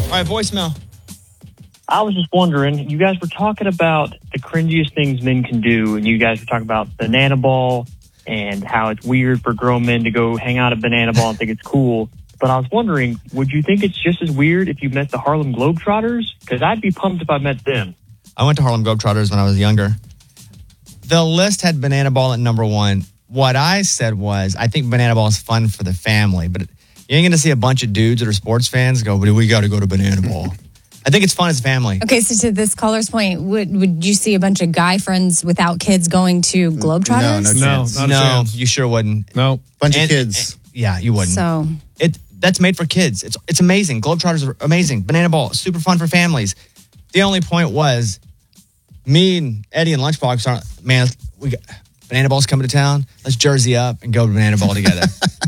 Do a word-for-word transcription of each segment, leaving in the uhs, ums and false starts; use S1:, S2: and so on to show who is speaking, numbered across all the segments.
S1: All right, voicemail.
S2: I was just wondering, you guys were talking about the cringiest things men can do, and you guys were talking about banana ball and how it's weird for grown men to go hang out at banana ball and think it's cool. But I was wondering, would you think it's just as weird if you met the Harlem Globetrotters? Because I'd be pumped if I met them.
S1: I went to Harlem Globetrotters when I was younger. The list had banana ball at number one. What I said was, I think banana ball is fun for the family, but you ain't going to see a bunch of dudes that are sports fans go, we got to go to banana ball. I think it's fun as a family.
S3: Okay, so to this caller's point, would would you see a bunch of guy friends without kids going to Globetrotters?
S4: No, no chance.
S1: No, no you sure wouldn't.
S4: No.
S5: Bunch
S1: and,
S5: of kids.
S1: And, yeah, you wouldn't.
S3: So
S1: it that's made for kids. It's it's amazing. Globetrotters are amazing. Banana ball, super fun for families. The only point was, me and Eddie and Lunchbox aren't, man, we got, banana ball's coming to town. Let's jersey up and go to banana ball together.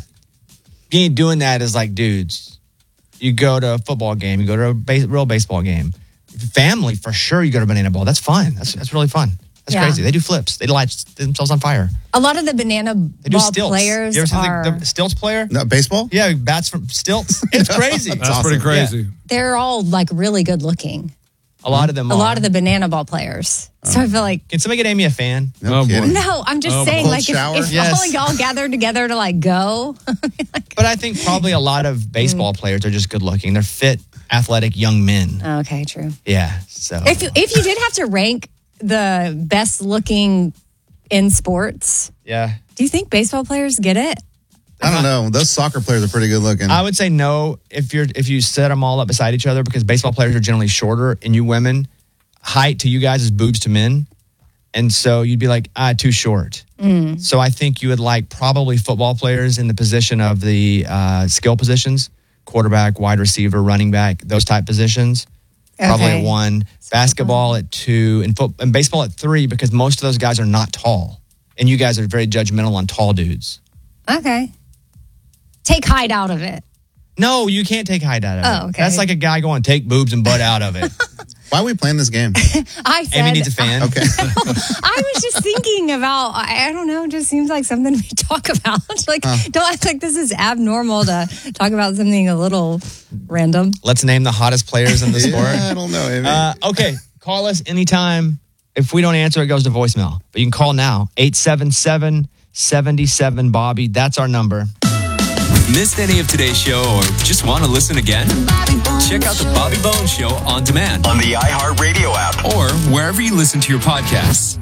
S1: You ain't doing that as like dudes. You go to a football game. You go to a base, real baseball game. Family, for sure, you go to banana ball. That's fun. That's that's really fun. That's
S3: Yeah.
S1: crazy. They do flips. They light themselves on fire.
S3: a lot of the banana
S1: They do
S3: ball
S1: stilts.
S3: players
S1: You ever seen
S3: are
S1: the, the stilts player?
S5: No, baseball?
S1: Yeah, bats from stilts. It's crazy.
S4: That's
S5: awesome.
S4: pretty crazy.
S3: they're all like really good looking.
S1: A lot of them
S3: A
S1: are.
S3: lot of the banana ball players. So I feel like
S1: Can somebody get Amy a fan?
S5: No
S4: Oh, boy.
S5: kidding.
S3: no, I'm just
S4: Oh,
S3: saying,
S5: cold
S3: like if,
S5: shower?
S3: if
S1: Yes.
S3: all y'all gathered together to like go,
S1: But I think probably a lot of baseball players are just good looking. They're fit, athletic young men.
S3: okay, true.
S1: Yeah. So
S3: If if you did have to rank the best looking in sports,
S1: yeah.
S3: do you think baseball players get it?
S5: I don't know. Those soccer players are pretty good looking.
S1: I would say no if you're if you set them all up beside each other, because baseball players are generally shorter, and you women, height to you guys is boobs to men, and so you'd be like, ah, too short.
S3: Mm.
S1: So I think you would like probably football players in the position of the uh, skill positions, quarterback, wide receiver, running back, those type positions. Probably
S3: Okay.
S1: at one, basketball at two, and foot and baseball at three, because most of those guys are not tall, and you guys are very judgmental on tall dudes.
S3: Okay. Take height out of it.
S1: No, you can't take height out of it.
S3: Oh, okay.
S1: That's like a guy going, take boobs and butt out of it.
S5: Why are we playing this game?
S3: I said,
S1: Amy needs a fan.
S5: Okay.
S3: I was just thinking about, I, I don't know, it just seems like something we talk about. Like, don't act like this is abnormal to talk about something a little random.
S1: Let's name the hottest players in the sport.
S5: Yeah, I don't know. Amy.
S1: Uh, okay, call us anytime. If we don't answer, it goes to voicemail. But you can call now, eight seven seven, seven seven, Bobby. That's our number.
S6: Missed any of today's show or just want to listen again? Check out the Bobby Bones Show on demand
S7: on the iHeartRadio app
S6: or wherever you listen to your podcasts.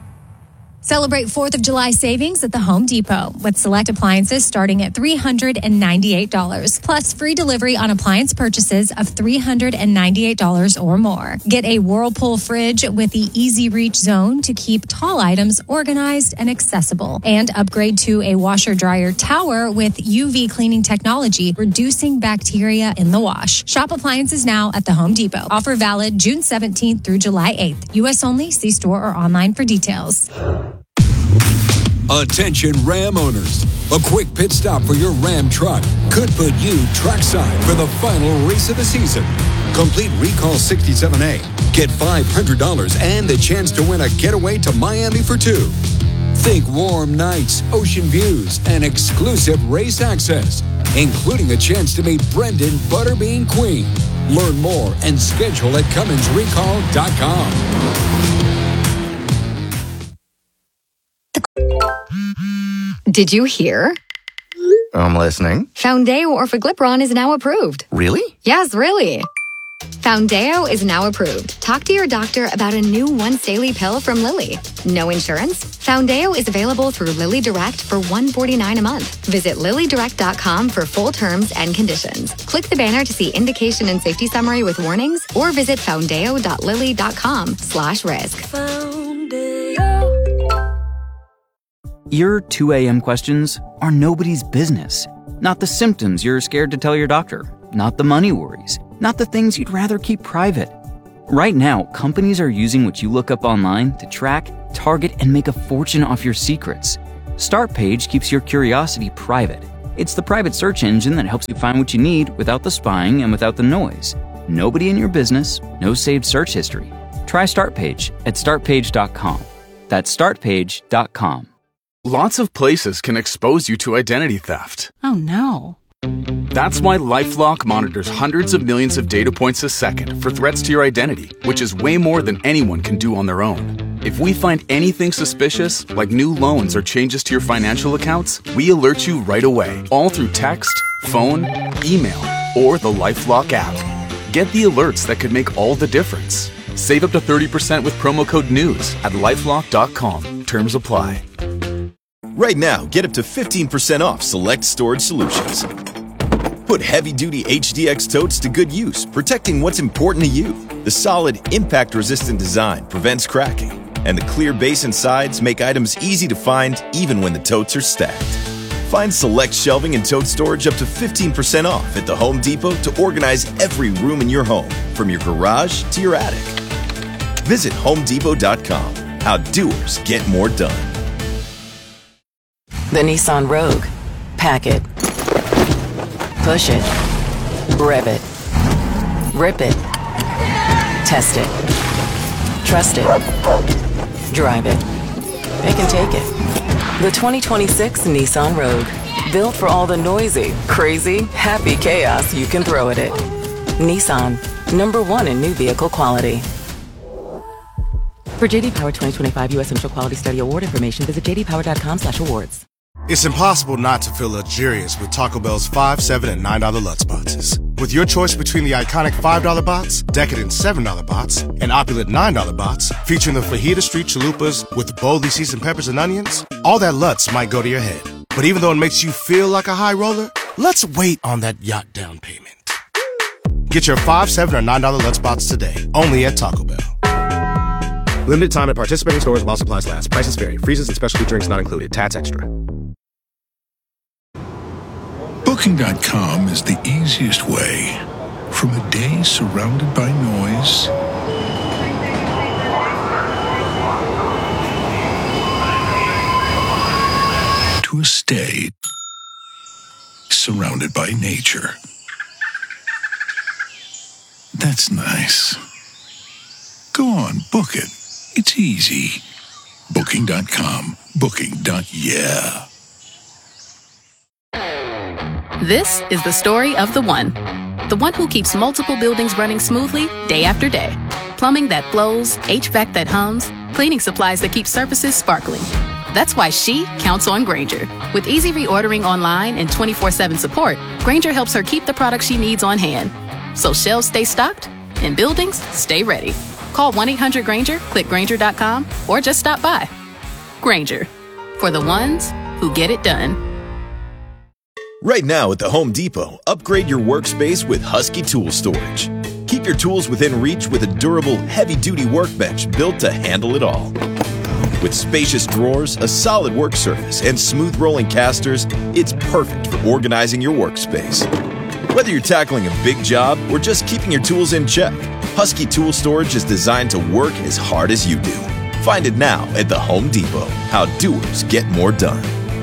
S3: Celebrate fourth of July savings at the Home Depot with select appliances starting at three hundred ninety-eight dollars, plus free delivery on appliance purchases of three hundred ninety-eight dollars or more. Get a Whirlpool fridge with the Easy Reach zone to keep tall items organized and accessible. And upgrade to a washer-dryer tower with U V cleaning technology, reducing bacteria in the wash. Shop appliances now at the Home Depot. Offer valid June seventeenth through July eighth. U S only. See store or online for details.
S8: Attention Ram owners. A quick pit stop for your Ram truck could put you trackside for the final race of the season. Complete Recall sixty-seven A. Get five hundred dollars and the chance to win a getaway to Miami for two. Think warm nights, ocean views, and exclusive race access, including a chance to meet Brendan Butterbean Queen. Learn more and schedule at Cummins Recall dot com.
S9: Did you hear?
S7: I'm listening.
S9: Foundeo Orforglipron is now approved.
S7: Really?
S9: Yes, really. Foundeo is now approved. Talk to your doctor about a new once daily pill from Lilly. No insurance? Foundeo is available through Lilly Direct for one hundred forty-nine dollars a month. Visit lilly direct dot com for full terms and conditions. Click the banner to see indication and safety summary with warnings, or visit foundeo dot lilly dot com slash risk.
S10: Your two a.m. questions are nobody's business. Not the symptoms you're scared to tell your doctor. Not the money worries. Not the things you'd rather keep private. Right now, companies are using what you look up online to track, target, and make a fortune off your secrets. Startpage keeps your curiosity private. It's the private search engine that helps you find what you need without the spying and without the noise. Nobody in your business, no saved search history. Try Startpage at start page dot com. That's start page dot com.
S11: Lots of places can expose you to identity theft.
S12: Oh no.
S4: That's why LifeLock monitors hundreds of millions of data points a second for threats to your identity, which is way more than anyone can do on their own. If we find anything suspicious, like new loans or changes to your financial accounts, we alert you right away, all through text, phone, email, or the LifeLock app. Get the alerts that could make all the difference. Save up to thirty percent with promo code NEWS at lifelock dot com. Terms apply.
S11: Right now, get up to fifteen percent off select storage solutions. Put heavy-duty H D X totes to good use, protecting what's important to you. The solid, impact-resistant design prevents cracking, and the clear base and sides make items easy to find even when the totes are stacked. Find select shelving and tote storage up to fifteen percent off at the Home Depot to organize every room in your home, from your garage to your attic. Visit home depot dot com. How doers get more done.
S12: The Nissan Rogue. Pack it. Push it. Rev it. Rip it. Test it. Trust it. Drive it. They can take it. The twenty twenty-six Nissan Rogue. Built for all the noisy, crazy, happy chaos you can throw at it. Nissan. Number one in new vehicle quality. For J D Power twenty twenty-five U S Central Quality Study Award information, visit j d power dot com slash awards.
S13: It's impossible not to feel luxurious with Taco Bell's five, seven, and nine dollar Lutz boxes. With your choice between the iconic five dollar box, decadent seven dollar box, and opulent nine dollar box, featuring the Fajita Street Chalupas with boldly seasoned peppers and onions, all that Lutz might go to your head. But even though it makes you feel like a high roller, let's wait on that yacht down payment. Get your five, seven, or nine dollar Lutz box today, only at Taco Bell. Limited time at participating stores while supplies last. Prices vary. Freezes and specialty drinks not included. Tats extra.
S14: Booking dot com is the easiest way. From a day surrounded by noise to a stay surrounded by nature. That's nice. Go on, book it. It's easy. Booking dot com. Booking. Yeah.
S15: This is the story of the one. The one who keeps multiple buildings running smoothly day after day. Plumbing that flows, H V A C that hums, cleaning supplies that keep surfaces sparkling. That's why she counts on Grainger. With easy reordering online and twenty-four seven support, Grainger helps her keep the products she needs on hand. So shelves stay stocked and buildings stay ready. Call one eight hundred Grainger, click Grainger dot com, or just stop by. Grainger, for the ones who get it done.
S11: Right now at the Home Depot, upgrade your workspace with Husky Tool Storage. Keep your tools within reach with a durable, heavy-duty workbench built to handle it all. With spacious drawers, a solid work surface, and smooth rolling casters, it's perfect for organizing your workspace. Whether you're tackling a big job or just keeping your tools in check, Husky Tool Storage is designed to work as hard as you do. Find it now at the Home Depot. How doers get more done.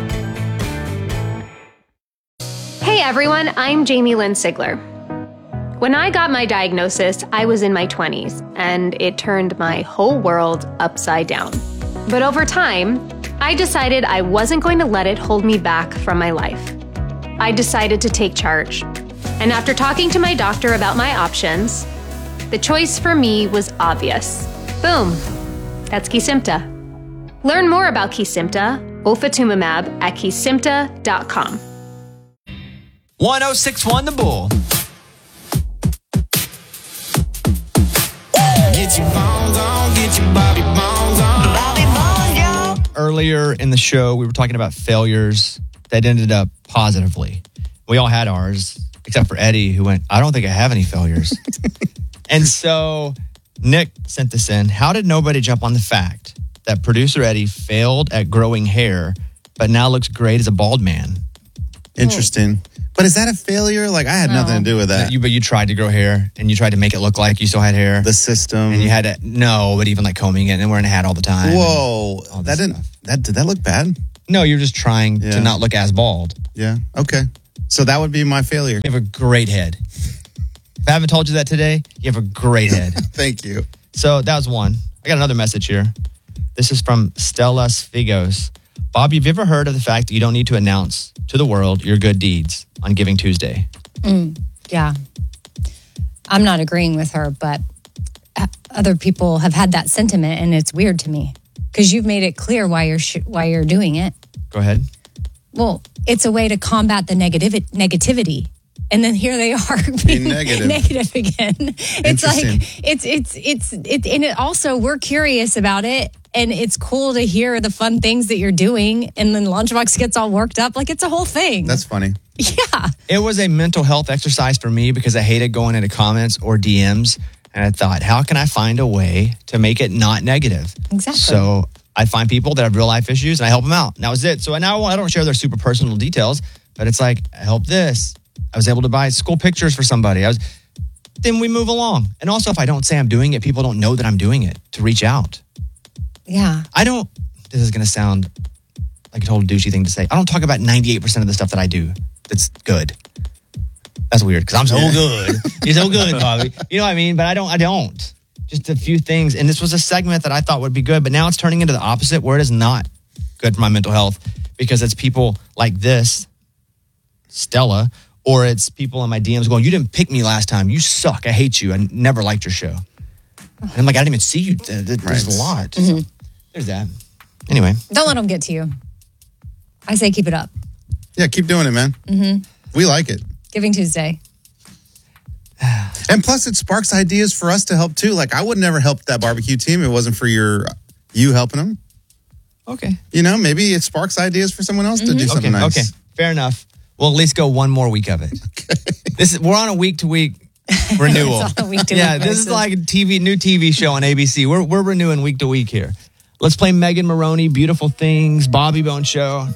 S16: Hey everyone, I'm Jamie Lynn Sigler. When I got my diagnosis, I was in my twenties, and it turned my whole world upside down. But over time, I decided I wasn't going to let it hold me back from my life. I decided to take charge. And after talking to my doctor about my options, the choice for me was obvious. Boom. That's Kesimpta. Learn more about Kesimpta, ofatumumab, at kesimpta dot com.
S1: one oh six point one The Bull.
S17: Get your bones on, get your Bobby bones on. Bobby bones, yo.
S1: Earlier in the show, we were talking about failures that ended up positively. We all had ours, except for Eddie, who went, I don't think I have any failures. And so Nick sent this in. How did nobody jump on the fact that producer Eddie failed at growing hair, but now looks great as a bald man?
S5: Interesting. But is that a failure? Like, I had
S1: No.
S5: nothing to do with that.
S1: But you, but you tried to grow hair, and you tried to make it look like you still had hair.
S5: The system.
S1: And you had to, no, but even like combing it and wearing a hat all the time.
S5: Whoa. That didn't, that, did that look bad?
S1: No, you're just trying
S5: Yeah.
S1: to not look as bald.
S5: Yeah. Okay. So that would be my failure.
S1: You have a great head. If I haven't told you that today, you have a great head.
S5: Thank you.
S1: So that was one. I got another message here. This is from Stella Sfigos. Bob, have you ever heard of the fact that you don't need to announce to the world your good deeds? on Giving Tuesday.
S3: Mm, yeah. I'm not agreeing with her, but other people have had that sentiment, and it's weird to me because you've made it clear why you're sh- why you're doing it.
S1: Go ahead.
S3: Well, it's a way to combat the negative negativity. And then here they are being
S5: negative.
S3: negative again. It's like it's it's it's it, and it also we're curious about it, and it's cool to hear the fun things that you're doing. And then Lunchbox gets all worked up, like it's a whole thing.
S5: That's funny.
S3: Yeah,
S1: it was a mental health exercise for me because I hated going into comments or D Ms, and I thought, how can I find a way to make it not negative?
S3: Exactly.
S1: So I find people that have real life issues, and I help them out. And that was it. So now I don't share their super personal details, but it's like I help this. I was able to buy school pictures for somebody. I was, then we move along. And also, if I don't say I'm doing it, people don't know that I'm doing it to reach out.
S3: Yeah.
S1: I don't, this is going to sound like a total douchey thing to say. I don't talk about ninety-eight percent of the stuff that I do that's good. That's weird because I'm so
S5: Yeah.
S1: good. You're so good, Bobby. You know what I mean? But I don't, I don't. Just a few things. And this was a segment that I thought would be good, but now it's turning into the opposite where it is not good for my mental health because it's people like this, Stella, or it's people in my D Ms going, you didn't pick me last time. You suck. I hate you. I never liked your show. And I'm like, I didn't even see you. There's
S5: Right.
S1: a lot.
S3: Mhm.
S1: So, there's that. Anyway.
S3: Don't let them get to you. I say keep it up.
S5: Yeah, keep doing it, man.
S3: Mm-hmm.
S5: We like it.
S3: Giving Tuesday.
S5: And plus, it sparks ideas for us to help too. Like, I would never help that barbecue team if it wasn't for your you helping them.
S1: Okay.
S5: You know, maybe it sparks ideas for someone else to do something
S1: okay,
S5: nice.
S1: Okay, fair enough. We'll at least go one more week of it. This is we're on a week to week renewal.
S3: It's on a week-to-week
S1: yeah, this is
S3: basis.
S1: like a T V new T V show on A B C. We're we're renewing week to week here. Let's play Megan Maroney, Beautiful Things, Bobby Bone Show.